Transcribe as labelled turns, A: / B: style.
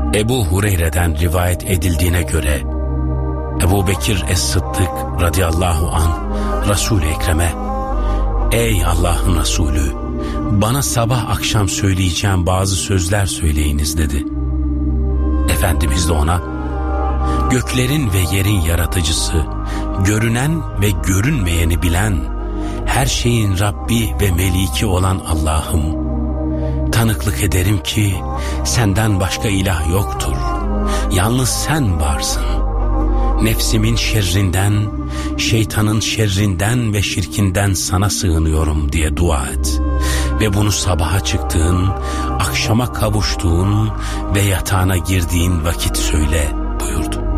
A: Ebu Hureyre'den rivayet edildiğine göre Ebu Bekir Es-Sıddık radıyallahu anh Resul-i Ekrem'e "Ey Allah'ın Resulü, bana sabah akşam söyleyeceğim bazı sözler söyleyiniz" dedi. Efendimiz de ona "Göklerin ve yerin yaratıcısı, görünen ve görünmeyeni bilen, her şeyin Rabbi ve Meliki olan Allah'ım, tanıklık ederim ki senden başka ilah yoktur. Yalnız sen varsın. Nefsimin şerrinden, şeytanın şerrinden ve şirkinden sana sığınıyorum" diye dua et. Ve bunu sabaha çıktığın, akşama kavuştuğun ve yatağına girdiğin vakit söyle buyurdu.